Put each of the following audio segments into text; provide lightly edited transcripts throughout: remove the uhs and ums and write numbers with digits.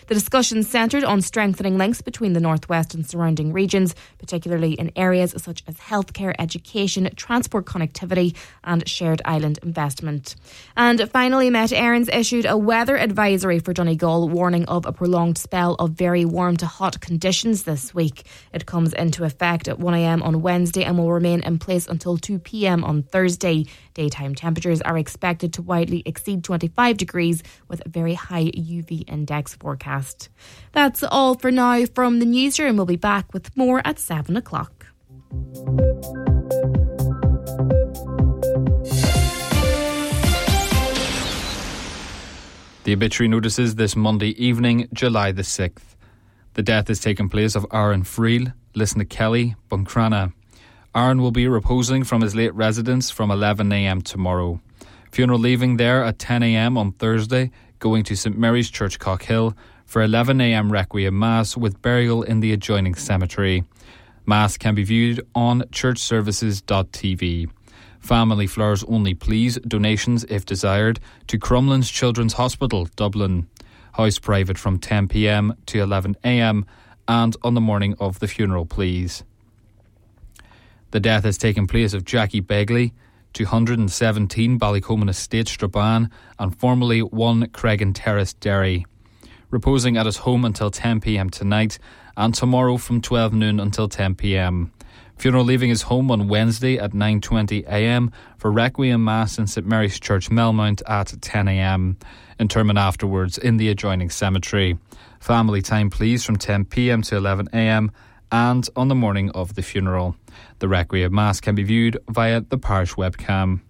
The discussion centred on strengthening links between the Northwest and surrounding regions, particularly in areas such as healthcare, education, transport connectivity and shared island investment. And finally, Met Éireann issued a weather advisory for Donegal, warning of a prolonged spell of very warm to hot conditions this week. It comes into effect at 1 a.m. on Wednesday and will remain in place until 2 p.m. on Thursday. Daytime temperatures are expected to widely exceed 25 degrees with a very high UV index forecast. That's all for now from the newsroom. We'll be back with more at 7 o'clock. The obituary notices this Monday evening, July the 6th. The death has taken place of Aaron Friel, listen to Kelly, Buncrana. Aaron will be reposing from his late residence from 11 a.m. tomorrow. Funeral leaving there at 10 a.m. on Thursday, going to St Mary's Church, Cockhill, for 11 a.m. Requiem Mass with burial in the adjoining cemetery. Mass can be viewed on churchservices.tv. Family flowers only please, donations if desired, to Crumlin's Children's Hospital, Dublin. House private from 10 p.m. to 11 a.m. and on the morning of the funeral please. The death has taken place of Jackie Begley, 217 Ballycoman Estate, Strabane, and formerly 1 Cregan Terrace, Derry. Reposing at his home until 10 p.m. tonight and tomorrow from 12 noon until 10 p.m. Funeral leaving his home on Wednesday at 9:20 a.m. for Requiem Mass in St Mary's Church, Melmount at 10 a.m. Interment afterwards in the adjoining cemetery. Family time please from 10 p.m. to 11 a.m. and on the morning of the funeral. The Requiem Mass can be viewed via the parish webcam.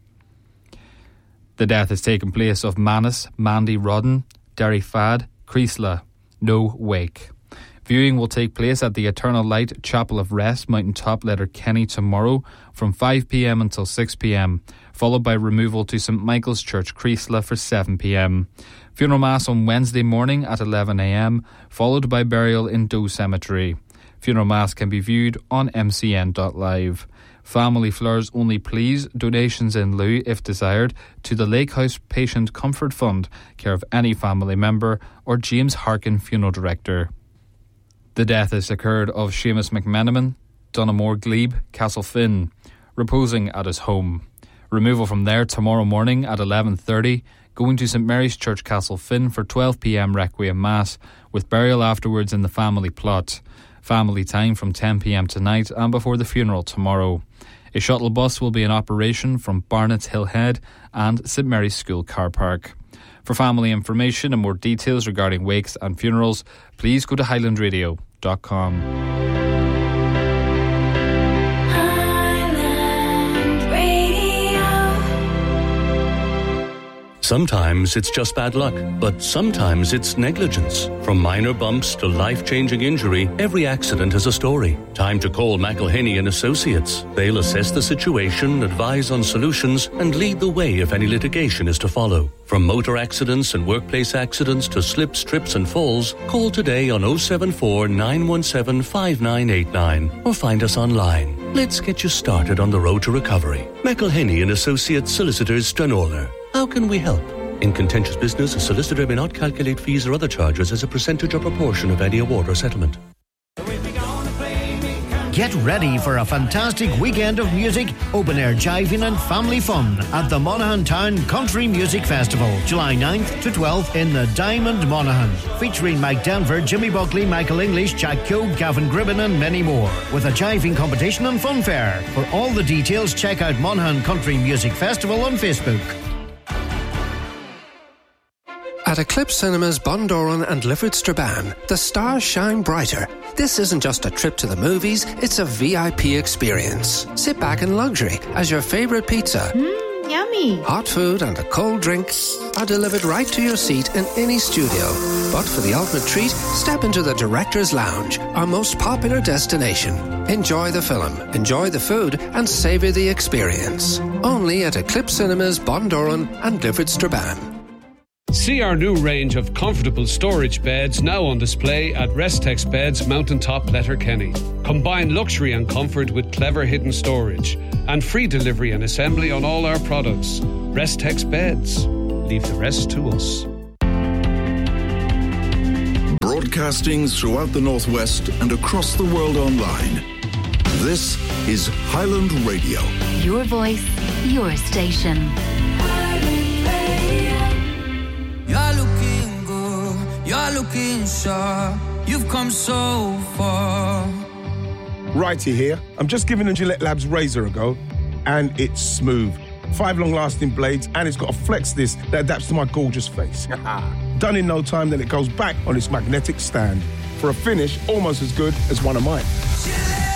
The death has taken place of Manus, Mandy Rodden, Derry Fad, Creasla, no wake. Viewing will take place at the Eternal Light Chapel of Rest, Mountaintop, Letterkenny tomorrow from 5 p.m. until 6 p.m, followed by removal to St Michael's Church, Creasla for 7 p.m. Funeral Mass on Wednesday morning at 11 a.m, followed by burial in Doe Cemetery. Funeral Mass can be viewed on mcn.live. Family flowers only please, donations in lieu if desired, to the Lake House Patient Comfort Fund, care of any family member or James Harkin, funeral director. The death has occurred of Seamus McMenamin, Donamore Glebe, Castlefin, reposing at his home. Removal from there tomorrow morning at 11:30, going to St Mary's Church, Castlefin for 12 p.m. Requiem Mass, with burial afterwards in the family plot. Family time from 10 p.m. tonight and before the funeral tomorrow. A shuttle bus will be in operation from Barnett's Hill Head and St Mary's School car park. For family information and more details regarding wakes and funerals, please go to highlandradio.com. Sometimes it's just bad luck, but sometimes it's negligence. From minor bumps to life-changing injury, every accident has a story. Time to call McElhinney and Associates. They'll assess the situation, advise on solutions, and lead the way if any litigation is to follow. From motor accidents and workplace accidents to slips, trips and falls, call today on 074 917 5989 or find us online. Let's get you started on the road to recovery. McElhinney and Associates Solicitors, Stranorlar. How can we help? In contentious business, a solicitor may not calculate fees or other charges as a percentage or proportion of any award or settlement. Get ready for a fantastic weekend of music, open-air jiving and family fun at the Monaghan Town Country Music Festival, July 9th to 12th in the Diamond Monaghan, featuring Mike Denver, Jimmy Buckley, Michael English, Jack Coe, Gavin Gribben and many more, with a jiving competition and fun fair. For all the details, check out Monaghan Country Music Festival on Facebook. At Eclipse Cinemas, Bundoran and Lifford Strabane, the stars shine brighter. This isn't just a trip to the movies, it's a VIP experience. Sit back in luxury as your favourite pizza, Yummy. hot food and a cold drink are delivered right to your seat in any studio. But for the ultimate treat, step into the Director's Lounge, our most popular destination. Enjoy the film, enjoy the food and savour the experience. Only at Eclipse Cinemas, Bundoran and Lifford Strabane. See our new range of comfortable storage beds now on display at Restex Beds, Mountaintop, Letterkenny. Combine luxury and comfort with clever hidden storage and free delivery and assembly on all our products. Restex Beds. Leave the rest to us. broadcasting throughout the Northwest and across the world online. This is Highland Radio. Your voice, your station. You're looking good, you're looking sharp. You've come so far. Righty here. I'm just giving the Gillette Labs razor a go, and it's smooth. 5 long-lasting blades, and it's got a flex disc that adapts to my gorgeous face. Done in no time, then it goes back on its magnetic stand for a finish almost as good as one of mine. Gillette.